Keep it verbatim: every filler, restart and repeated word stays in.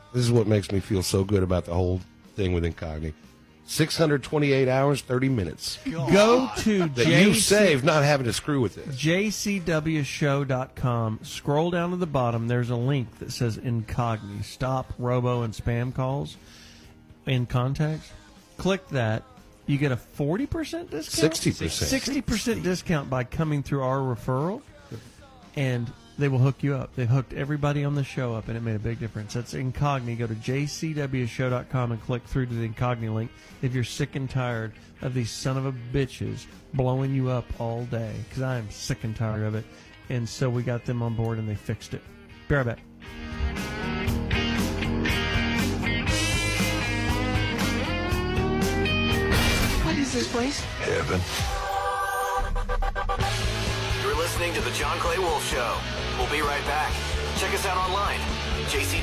This is what makes me feel so good about the whole thing with Incogni. six hundred twenty-eight hours, thirty minutes. God. Go to that J C- you saved not having to screw with this. J C W show dot com. Scroll down to the bottom. There's a link that says Incogni. Stop robo and spam calls in context. Click that. You get a forty percent discount? sixty percent. sixty percent discount by coming through our referral. And they will hook you up. They hooked everybody on the show up, and it made a big difference. That's Incogni. Go to J C W show dot com and click through to the Incogni link if you're sick and tired of these son of a bitches blowing you up all day, because I am sick and tired of it. And so we got them on board, and they fixed it. Be right back. What is this place? Heaven. You're listening to The John Clay Wolf Show. We'll be right back. Check us out online, J C